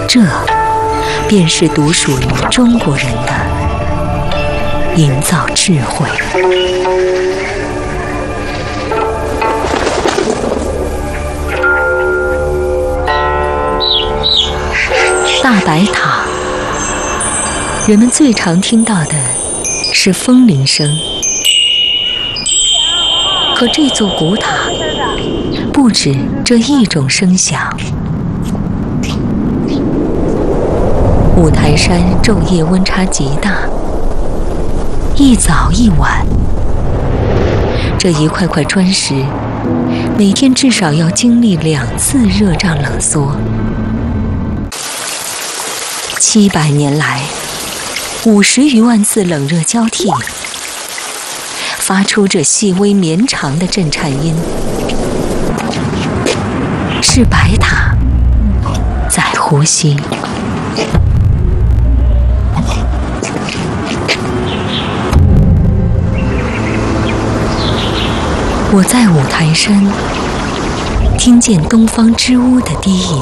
这便是独属于中国人的营造智慧。大白塔，人们最常听到的是风铃声，可这座古塔不止这一种声响。五台山昼夜温差极大，一早一晚，这一块块砖石每天至少要经历2次热胀冷缩。700年来，50余万次冷热交替，发出这细微绵长的震颤音，是白塔在呼吸。我在五台山听见东方之屋的低吟，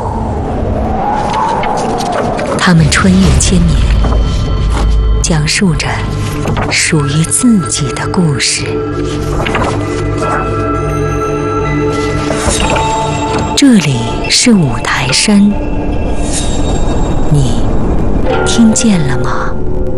他们穿越千年，讲述着属于自己的故事。这里是五台山，你听见了吗？